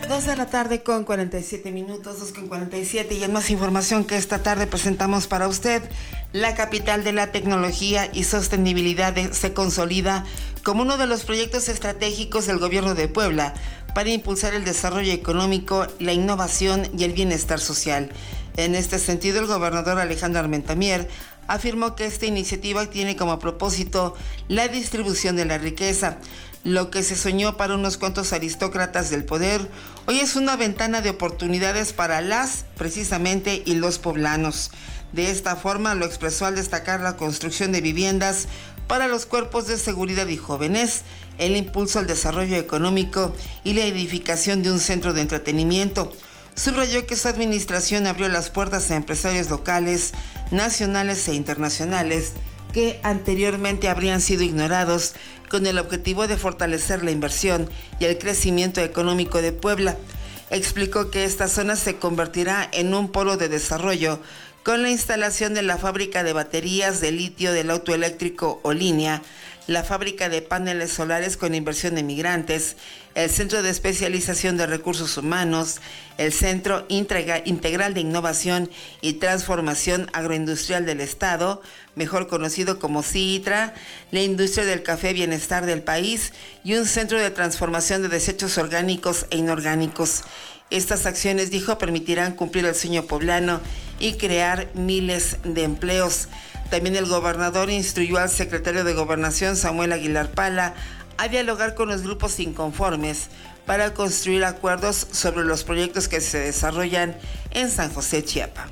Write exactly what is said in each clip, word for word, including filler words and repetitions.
Dos de la tarde con cuarenta y siete minutos, dos con cuarenta y siete, y en más información que esta tarde presentamos para usted, la capital de la tecnología y sostenibilidad de, se consolida como uno de los proyectos estratégicos del gobierno de Puebla para impulsar el desarrollo económico, la innovación y el bienestar social. En este sentido, el gobernador Alejandro Armentamier afirmó que esta iniciativa tiene como propósito la distribución de la riqueza. Lo que se soñó para unos cuantos aristócratas del poder, hoy es una ventana de oportunidades para las, precisamente, y los poblanos. De esta forma lo expresó al destacar la construcción de viviendas para los cuerpos de seguridad y jóvenes, el impulso al desarrollo económico y la edificación de un centro de entretenimiento. Subrayó que su administración abrió las puertas a empresarios locales, nacionales e internacionales que anteriormente habrían sido ignorados, con el objetivo de fortalecer la inversión y el crecimiento económico de Puebla. Explicó que esta zona se convertirá en un polo de desarrollo con la instalación de la fábrica de baterías de litio del auto eléctrico Olinea, la fábrica de paneles solares con inversión de migrantes, el Centro de Especialización de Recursos Humanos, el Centro Integral de Innovación y Transformación Agroindustrial del Estado, mejor conocido como CITRA, la industria del café bienestar del país y un centro de transformación de desechos orgánicos e inorgánicos. Estas acciones, dijo, permitirán cumplir el sueño poblano y crear miles de empleos. También el gobernador instruyó al secretario de Gobernación, Samuel Aguilar Pala, a dialogar con los grupos inconformes para construir acuerdos sobre los proyectos que se desarrollan en San José, Chiapas.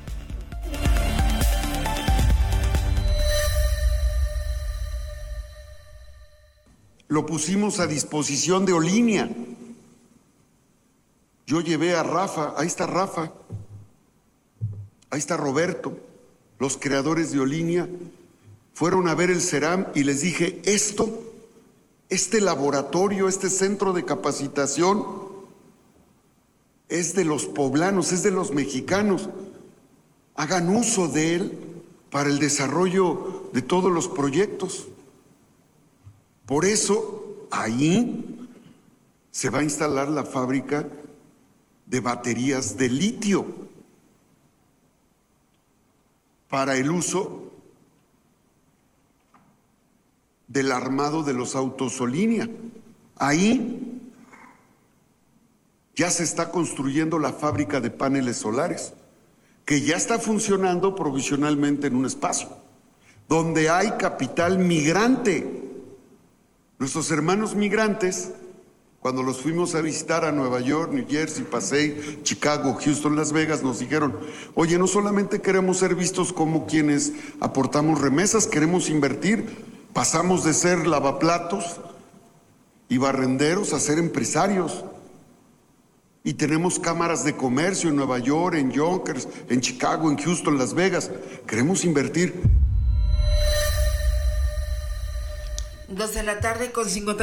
Lo pusimos a disposición de Olinea. Yo llevé a Rafa, ahí está Rafa, ahí está Roberto, los creadores de Olinea, fueron a ver el CERAM y les dije, esto, este laboratorio, este centro de capacitación, es de los poblanos, es de los mexicanos. Hagan uso de él para el desarrollo de todos los proyectos. Por eso, ahí se va a instalar la fábrica de baterías de litio para el uso del armado de los autos Olinea. Ahí ya se está construyendo la fábrica de paneles solares, que ya está funcionando provisionalmente en un espacio, donde hay capital migrante. Nuestros hermanos migrantes, cuando los fuimos a visitar a Nueva York, New Jersey, Pasay, Chicago, Houston, Las Vegas, nos dijeron, oye, no solamente queremos ser vistos como quienes aportamos remesas, queremos invertir, pasamos de ser lavaplatos y barrenderos a ser empresarios. Y tenemos cámaras de comercio en Nueva York, en Yonkers, en Chicago, en Houston, Las Vegas. Queremos invertir. Dos de la tarde con cincuenta